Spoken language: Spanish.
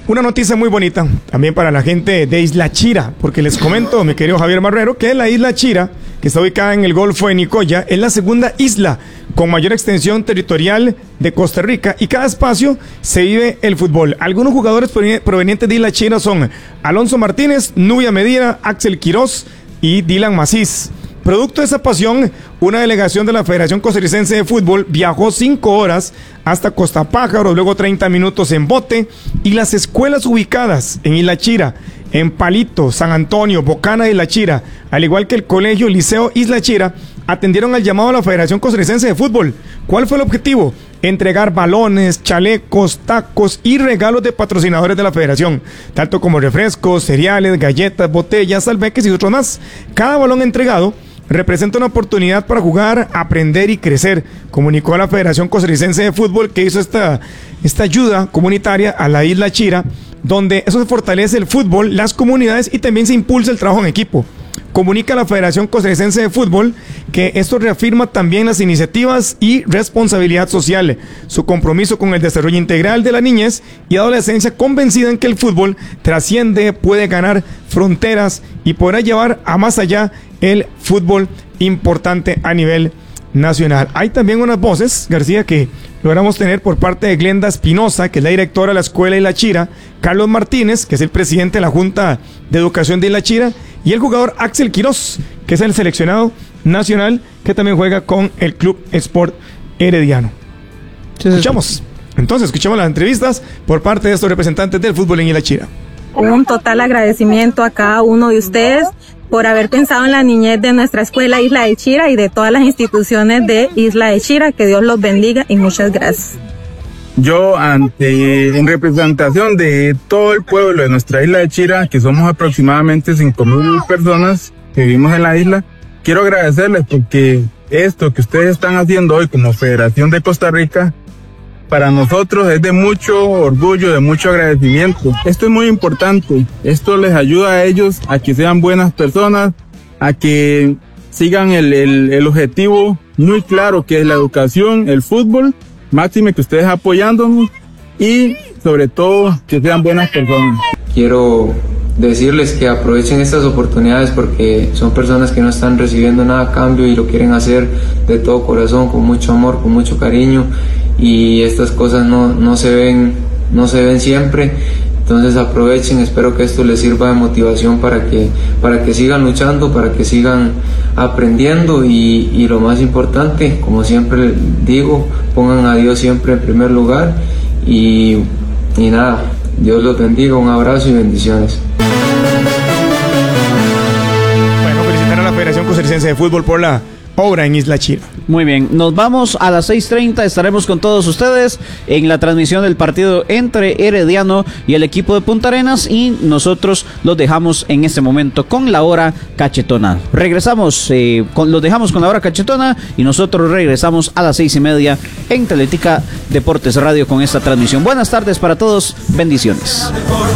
Una noticia muy bonita también para la gente de Isla Chira, porque les comento, mi querido Javier Marrero, que la Isla Chira, que está ubicada en el Golfo de Nicoya, es la segunda isla con mayor extensión territorial de Costa Rica y cada espacio se vive el fútbol. Algunos jugadores provenientes de Isla Chira son Alonso Martínez, Nubia Medina, Axel Quiroz y Dylan Macís. Producto de esa pasión, una delegación de la Federación Costarricense de Fútbol viajó 5 horas hasta Costa Pájaro, luego 30 minutos en bote, y las escuelas ubicadas en Isla Chira, en Palito, San Antonio, Bocana de Isla Chira, al igual que el Colegio Liceo Isla Chira, atendieron al llamado de la Federación Costarricense de Fútbol. ¿Cuál fue el objetivo? Entregar balones, chalecos, tacos y regalos de patrocinadores de la federación, tanto como refrescos, cereales, galletas, botellas, albeques y otros más. Cada balón entregado representa una oportunidad para jugar, aprender y crecer, comunicó a la Federación Costarricense de Fútbol, que hizo esta ayuda comunitaria a la Isla Chira, donde eso se fortalece el fútbol, las comunidades y también se impulsa el trabajo en equipo. Comunica la Federación Costarricense de Fútbol que esto reafirma también las iniciativas y responsabilidad social, su compromiso con el desarrollo integral de la niñez y adolescencia, convencida en que el fútbol trasciende, puede ganar fronteras y podrá llevar a más allá el fútbol importante a nivel nacional. Hay también unas voces, García, que logramos tener por parte de Glenda Espinosa, que es la directora de la escuela Isla Chira, Carlos Martínez, que es el presidente de la Junta de Educación de Isla Chira, y el jugador Axel Quiroz, que es el seleccionado nacional, que también juega con el Club Sport Herediano. Escuchamos las entrevistas por parte de estos representantes del fútbol en Isla Chira. Un total agradecimiento a cada uno de ustedes por haber pensado en la niñez de nuestra escuela Isla de Chira y de todas las instituciones de Isla de Chira. Que Dios los bendiga y muchas gracias. Yo, en representación de todo el pueblo de nuestra Isla de Chira, que somos aproximadamente 5,000 personas que vivimos en la isla, quiero agradecerles porque esto que ustedes están haciendo hoy como Federación de Costa Rica, para nosotros es de mucho orgullo, de mucho agradecimiento. Esto es muy importante. Esto les ayuda a ellos a que sean buenas personas, a que sigan el objetivo muy claro, que es la educación, el fútbol, máxime que ustedes apoyándonos y sobre todo que sean buenas personas. Quiero decirles que aprovechen estas oportunidades porque son personas que no están recibiendo nada a cambio y lo quieren hacer de todo corazón, con mucho amor, con mucho cariño, y estas cosas no se ven siempre. Entonces aprovechen, espero que esto les sirva de motivación para que sigan luchando, para que sigan aprendiendo y lo más importante, como siempre digo, pongan a Dios siempre en primer lugar y nada, Dios los bendiga, un abrazo y bendiciones. Bueno, felicitar a la Federación Costarricense de Fútbol por la obra en Isla Chira. Muy bien, nos vamos a las 6:30, estaremos con todos ustedes en la transmisión del partido entre Herediano y el equipo de Punta Arenas y nosotros los dejamos en este momento con la hora cachetona. Regresamos, los dejamos con la hora cachetona y nosotros regresamos a las 6:30 en Teletica Deportes Radio con esta transmisión. Buenas tardes para todos, bendiciones.